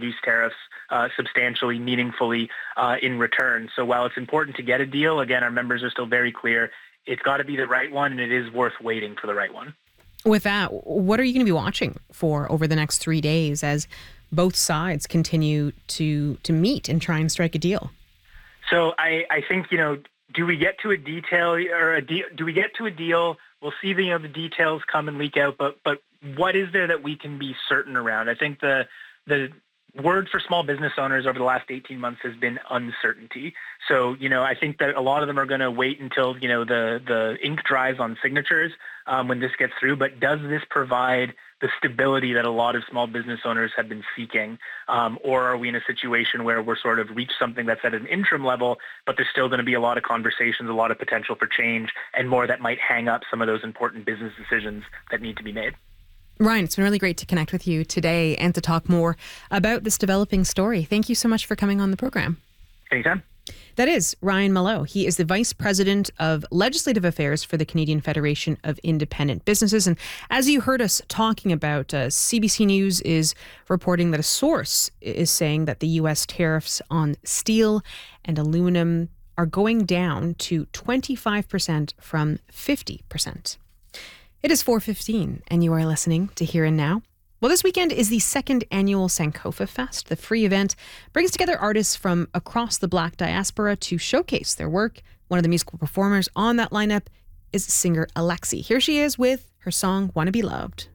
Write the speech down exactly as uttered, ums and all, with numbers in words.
reduce tariffs uh, substantially, meaningfully uh, in return. So while it's important to get a deal, again, our members are still very clear. It's got to be the right one, and it is worth waiting for the right one. With that, what are you going to be watching for over the next three days as both sides continue to to meet and try and strike a deal? So I, I think, you know, do we get to a detail or a de- do we get to a deal? We'll see the, you know, the details come and leak out, but but what is there that we can be certain around? I think the the word for small business owners over the last eighteen months has been uncertainty. So, you know, I think that a lot of them are going to wait until, you know, the, the ink dries on signatures um, when this gets through. But does this provide the stability that a lot of small business owners have been seeking? Um, or are we in a situation where we're sort of reached something that's at an interim level, but there's still going to be a lot of conversations, a lot of potential for change, and more that might hang up some of those important business decisions that need to be made? Ryan, it's been really great to connect with you today and to talk more about this developing story. Thank you so much for coming on the program. Anytime. That is Ryan Mallough. He is the Vice President of Legislative Affairs for the Canadian Federation of Independent Businesses. And as you heard us talking about, uh, C B C News is reporting that a source is saying that the U S tariffs on steel and aluminum are going down to twenty-five percent from fifty percent. It is four fifteen, and you are listening to Here and Now. Well, this weekend is the second annual Sankofa Fest. The free event brings together artists from across the Black diaspora to showcase their work. One of the musical performers on that lineup is singer Alexi. Here she is with her song, Wanna Be Loved.